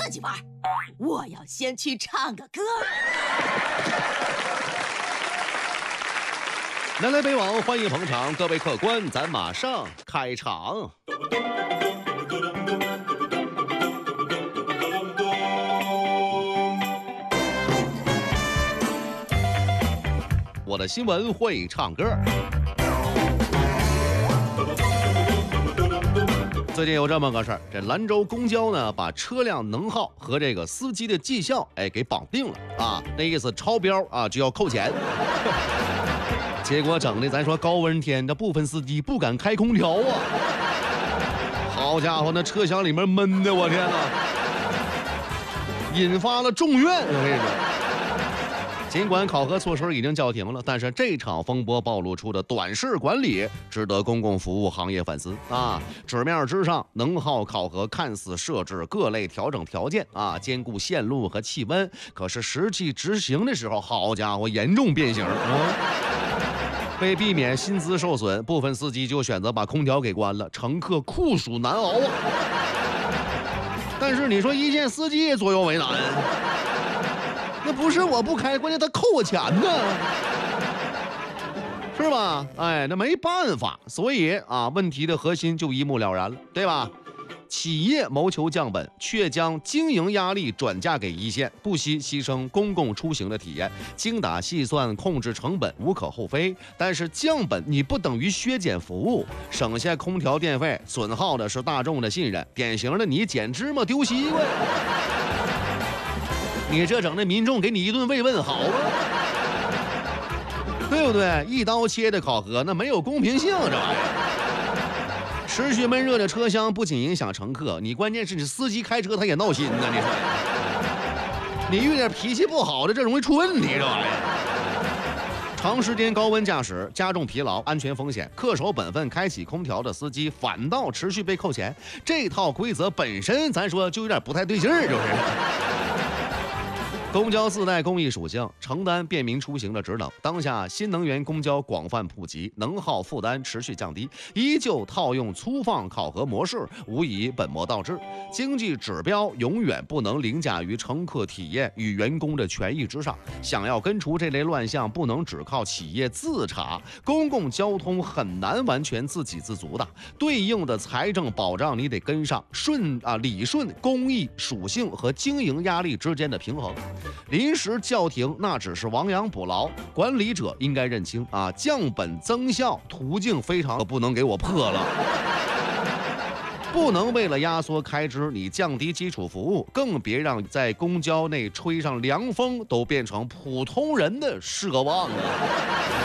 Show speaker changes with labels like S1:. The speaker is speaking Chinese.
S1: 自己玩，我要先去唱个歌。
S2: 南来北往，欢迎捧场，各位客官，咱马上开场。我的新闻会唱歌。最近有这么个事儿，这兰州公交呢把车辆能耗和这个司机的绩效给绑定了啊，那意思超标啊就要扣钱。结果整的咱说高温天，这部分司机不敢开空调啊，好家伙，那车厢里面闷的，我天哪，引发了众怨。我跟你说。尽管考核措施已经叫停了，但是这场风波暴露出的短视管理值得公共服务行业反思啊！纸面之上，能耗考核看似设置各类调整条件啊，兼顾线路和气温，可是实际执行的时候，好家伙，严重变形啊！为避免薪资受损，部分司机就选择把空调给关了，乘客酷暑难熬啊！但是你说一线司机也左右为难。那不是我不开，关键他扣我钱呢，是吧？哎，那没办法，所以啊，问题的核心就一目了然了，对吧？企业谋求降本，却将经营压力转嫁给一线，不惜牺牲公共出行的体验，精打细算控制成本无可厚非。但是降本你不等于削减服务，省下空调电费，损耗的是大众的信任，典型的你捡芝麻丢西瓜。你这整的民众给你一顿慰问好啊，对不对？一刀切的考核，那没有公平性，这玩意儿。持续闷热的车厢不仅影响乘客，你关键是你司机开车他也闹心呢。你说，你遇点脾气不好的，这容易出问题，这玩意儿。长时间高温驾驶加重疲劳，安全风险，恪守本分开启空调的司机反倒持续被扣钱。这套规则本身，咱说就有点不太对劲儿，就是。公交自带公益属性，承担便民出行的职能。当下新能源公交广泛普及，能耗负担持续降低，依旧套用粗放考核模式，无疑本末倒置。经济指标永远不能凌驾于乘客体验与员工的权益之上。想要根除这类乱象，不能只靠企业自查，公共交通很难完全自给自足的。对应的财政保障你得跟上，理顺公益属性和经营压力之间的平衡。临时叫停那只是亡羊补牢，管理者应该认清啊，降本增效途径非常，不能给我破了。不能为了压缩开支你降低基础服务，更别让在公交内吹上凉风都变成普通人的奢望啊。